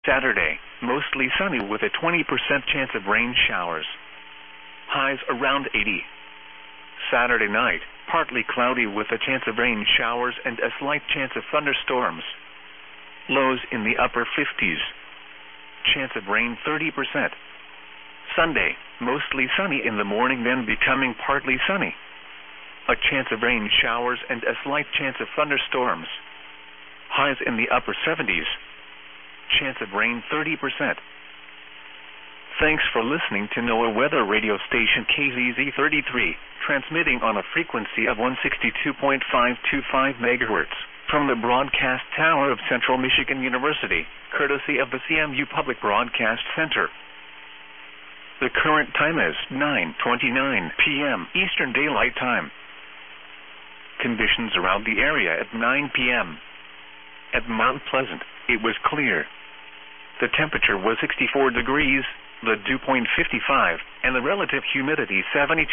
Saturday, mostly sunny with a 20% chance of rain showers. Highs around 80. Saturday night, partly cloudy with a chance of rain showers and a slight chance of thunderstorms. Lows in the upper 50s. Chance of rain 30%. Sunday, mostly sunny in the morning then becoming partly sunny. A chance of rain showers and a slight chance of thunderstorms. Highs in the upper 70s. Chance of rain 30%. Thanks for listening to NOAA weather radio station KZZ33, transmitting on a frequency of 162.525 MHz from the broadcast tower of Central Michigan University, courtesy of the CMU Public Broadcast Center. The current time is 9:29 p.m. Eastern Daylight Time. Conditions around the area at 9 p.m. At Mount Pleasant, it was clear. The temperature was 64 degrees, the dew point 55, and the relative humidity 72%.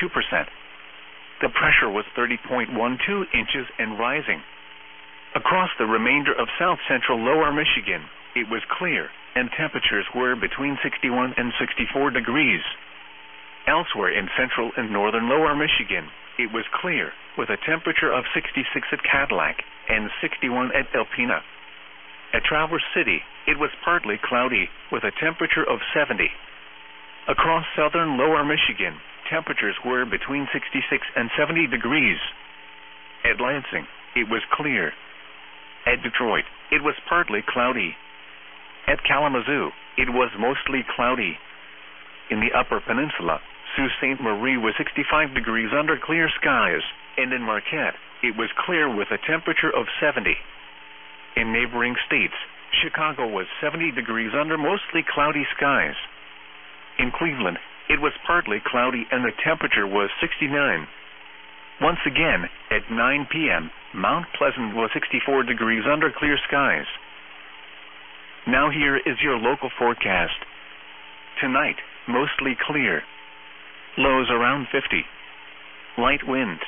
The pressure was 30.12 inches and rising. Across the remainder of south-central lower Michigan, it was clear, and temperatures were between 61 and 64 degrees. Elsewhere in central and northern lower Michigan, it was clear, with a temperature of 66 at Cadillac and 61 at Alpena. At Traverse City, it was partly cloudy, with a temperature of 70. Across southern lower Michigan, temperatures were between 66 and 70 degrees. At Lansing, it was clear. At Detroit, it was partly cloudy. At Kalamazoo, it was mostly cloudy. In the Upper Peninsula, Sault Ste. Marie was 65 degrees under clear skies, and in Marquette, it was clear with a temperature of 70. In neighboring states, Chicago was 70 degrees under mostly cloudy skies. In Cleveland, it was partly cloudy and the temperature was 69. Once again, at 9 p.m., Mount Pleasant was 64 degrees under clear skies. Now here is your local forecast. Tonight, mostly clear. Lows around 50. Light winds.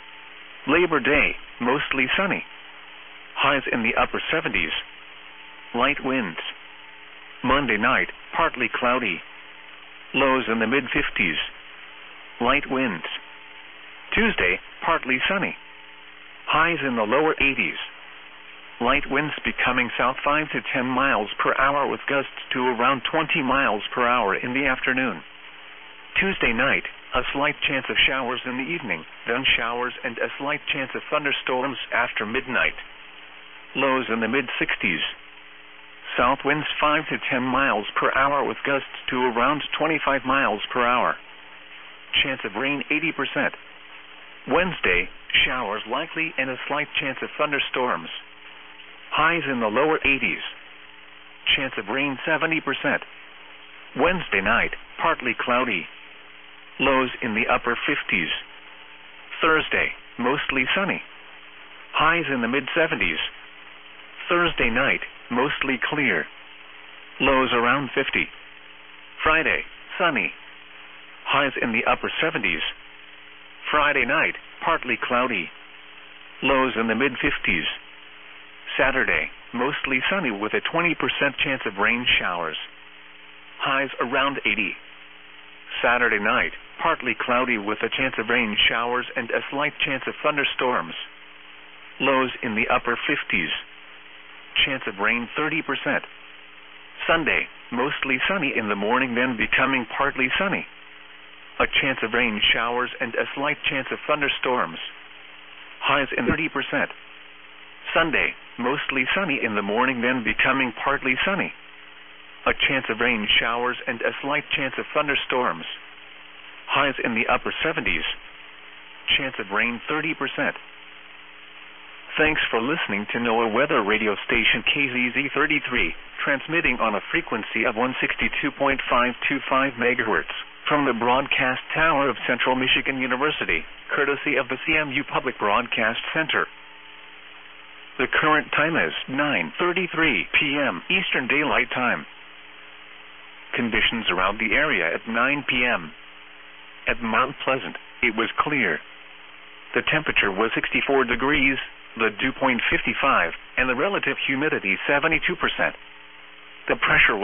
Labor Day, mostly sunny. Highs in the upper 70s. Light winds. Monday night, partly cloudy. Lows in the mid-50s. Light winds. Tuesday, partly sunny. Highs in the lower 80s. Light winds becoming south 5 to 10 miles per hour with gusts to around 20 miles per hour in the afternoon. Tuesday night, a slight chance of showers in the evening, then showers and a slight chance of thunderstorms after midnight. Lows in the mid-60s. South winds 5 to 10 miles per hour with gusts to around 25 miles per hour. Chance of rain 80%. Wednesday, showers likely and a slight chance of thunderstorms. Highs in the lower 80s. Chance of rain 70%. Wednesday night, partly cloudy. Lows in the upper 50s. Thursday, mostly sunny. Highs in the mid-70s. Thursday night, mostly clear. Lows around 50. Friday, sunny. Highs in the upper 70s. Friday night, partly cloudy. Lows in the mid-50s. Saturday, mostly sunny with a 20% chance of rain showers. Highs around 80. Saturday night, partly cloudy with a chance of rain showers and a slight chance of thunderstorms. Lows in the upper 50s. Chance of rain 30%. Sunday, mostly sunny in the morning then becoming partly sunny. A chance of rain showers and a slight chance of thunderstorms. Highs in 30%. Sunday, mostly sunny in the morning then becoming partly sunny. A chance of rain showers and a slight chance of thunderstorms. Highs in the upper 70s. Chance of rain 30%. Thanks for listening to NOAA weather radio station KZZ33, transmitting on a frequency of 162.525 MHz from the broadcast tower of Central Michigan University, courtesy of the CMU Public Broadcast Center. The current time is 9:33 p.m. Eastern Daylight Time. Conditions around the area at 9 p.m. At Mount Pleasant, it was clear. The temperature was 64 degrees, the dew point 55, and the relative humidity 72%. The pressure was